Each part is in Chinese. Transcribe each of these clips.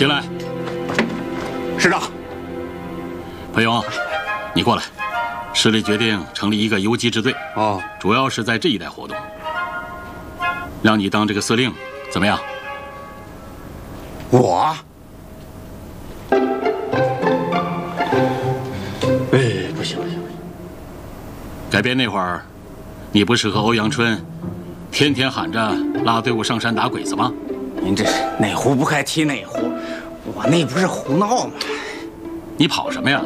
进来。 师长。 裴勇，你过来。市里决定成立一个游击支队，主要是在这一带活动。让你当这个司令，怎么样？ 我？不行。 改编那会儿，你不是和欧阳春天天喊着拉队伍上山打鬼子吗？ 您这是哪壶不开提哪壶，我那不是胡闹吗？ 你跑什么呀？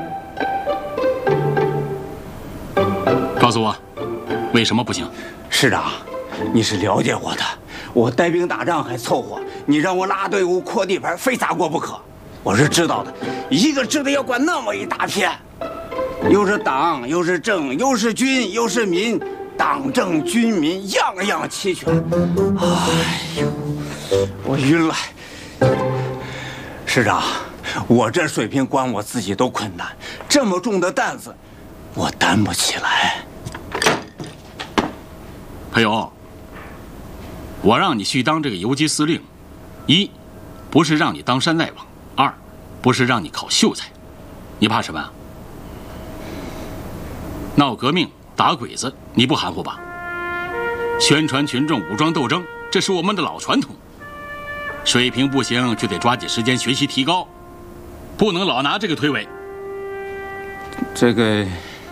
告诉我，为什么不行？ 师长，你是了解我的，我带兵打仗还凑合，你让我拉队伍扩地盘，非砸锅不可。我是知道的，一个支队要管那么一大片，又是党，又是政，又是军，又是民，党政军民样样齐全。哎呦，我晕了。师长，我这水平管我自己都困难，这么重的担子，我担不起来。 裴勇，我让你去当这个游击司令，一，不是让你当山大王；二，不是让你考秀才。你怕什么呀？闹革命、打鬼子，你不含糊吧？宣传群众武装斗争，这是我们的老传统。水平不行，就得抓紧时间学习提高，不能老拿这个推诿。 这个，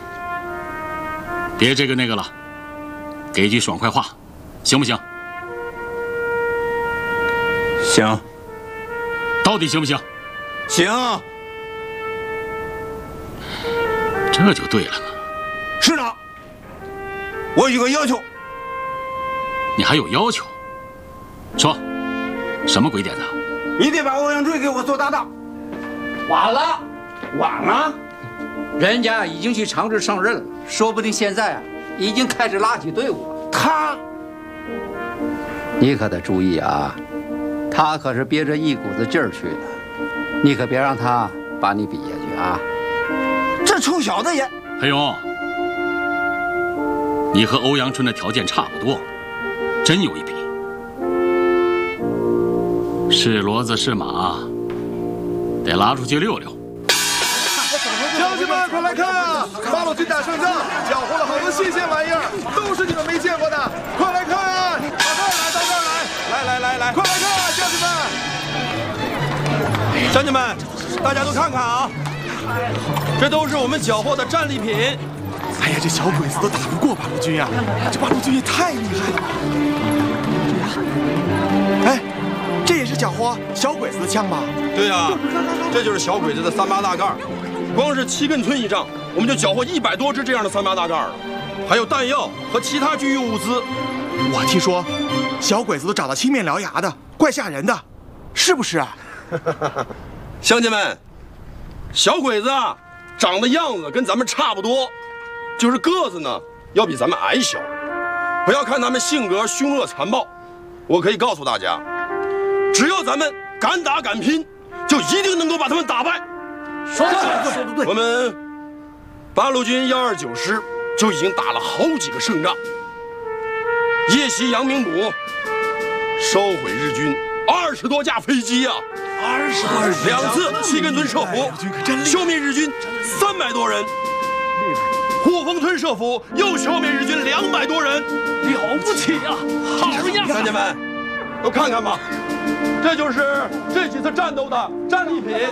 别这个那个了，给句爽快话，行不行？ 行。 到底行不行？ 行。 这就对了嘛。 师长，我有个要求。 你还有要求？说，什么鬼点子？ 你得把欧阳春给我做搭档。晚了， 人家已经去长治上任了，说不定现在已经开始拉起队伍了。你可得注意啊，他可是憋着一股子劲儿去的，你可别让他把你比下去啊！ 这臭小子也…… 裴勇，你和欧阳春的条件差不多，真有一比。是骡子是马，得拉出去溜溜。 乡亲们，快来看啊！八路军打胜仗，缴获了好多新鲜玩意儿，都是你们没见过的。快来看啊！到这儿来，快来看啊，乡亲们！ 乡亲们，大家都看看啊，这都是我们缴获的战利品。 哎呀，这小鬼子都打不过八路军呀，这八路军也太厉害了吧！哎，这也是缴获小鬼子的枪吧？ 对呀，这就是小鬼子的38大盖。光是七根村一仗，我们就缴获100多支这样的38大盖了，还有弹药和其他军用物资。 我听说，小鬼子都长得青面獠牙的，怪吓人的，是不是啊？ 乡亲们，小鬼子长的样子跟咱们差不多，就是个子呢要比咱们矮小。不要看他们性格凶恶残暴，我可以告诉大家，只要咱们敢打敢拼，就一定能够把他们打败。 说得对。 我们八路军129师就已经打了好几个胜仗，夜袭阳明堡，烧毁日军20多架飞机啊，2次七根村设伏，消灭日军300多人。护峰村设伏又消灭日军200多人， 了不起啊！好样的！ 乡亲们，都看看吧，这就是这几次战斗的战利品。来，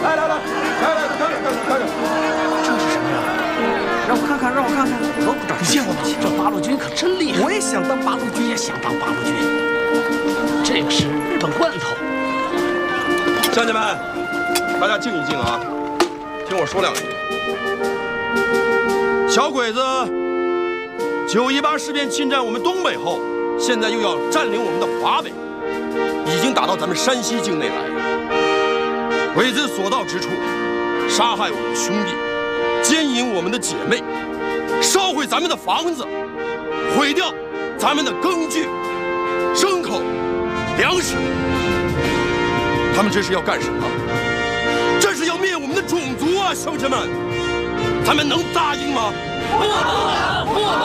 看看， 这是什么呀？让我看看，我不找见过吗？这八路军可真厉害！我也想当八路军，这个是日本罐头。 乡亲们，大家静一静啊，听我说两句。小鬼子9·18事变侵占我们东北后，现在又要占领我们的华北，已经打到咱们山西境内来了。鬼子所到之处，杀害我们的兄弟，奸淫我们的姐妹，烧毁咱们的房子，毁掉咱们的耕具、牲口、粮食。他们这是要干什么？这是要灭我们的种族啊，乡亲们！咱们能答应吗？不能！